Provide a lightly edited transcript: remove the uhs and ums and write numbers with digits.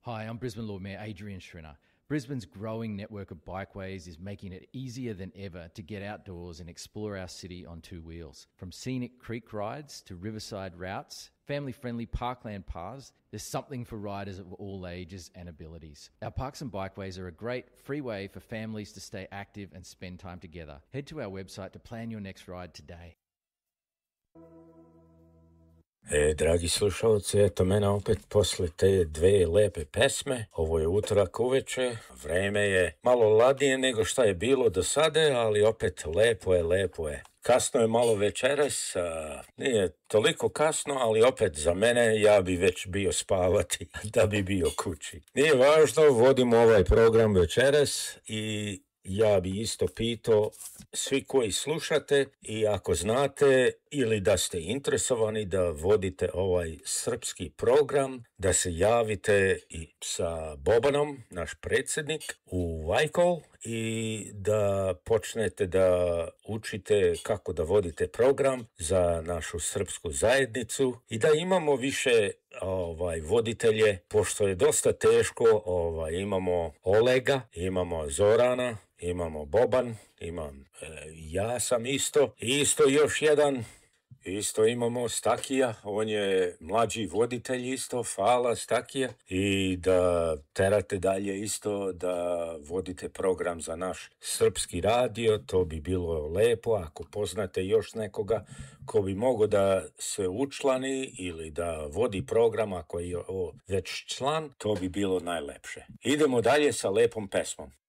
Hi, I'm Brisbane Lord Mayor Adrian Schrinner. Brisbane's growing network of bikeways is making it easier than ever to get outdoors and explore our city on two wheels. From scenic creek rides to riverside routes, family-friendly parkland paths, there's something for riders of all ages and abilities. Our parks and bikeways are a great free way for families to stay active and spend time together. Head to our website to plan your next ride today. Dragi slušalci, eto mene opet posle te dve lepe pesme. Ovo je utorak uveče, vreme je malo ladnije nego šta je bilo do sada, ali opet lepo je. Kasno je malo večeras, nije toliko kasno, ali opet za mene ja bi već bio spavati da bi bio kući. Nije važno, vodimo ovaj program večeras i ja bi isto pitao svi koji slušate i ako znate ili da ste interesovani da vodite ovaj srpski program, da se javite i sa Bobanom, naš predsjednik, u Vajkol i da počnete da učite kako da vodite program za našu srpsku zajednicu i da imamo više voditelje, pošto je dosta teško, imamo Olega, imamo Zorana, imamo Boban, ja sam isto još jedan, isto imamo Stakija, on je mlađi voditelj isto, hvala Stakija, i da terate dalje isto da vodite program za naš srpski radio, to bi bilo lepo ako poznate još nekoga ko bi mogao da se učlani ili da vodi program ako je već član, to bi bilo najlepše. Idemo dalje sa lepom pesmom.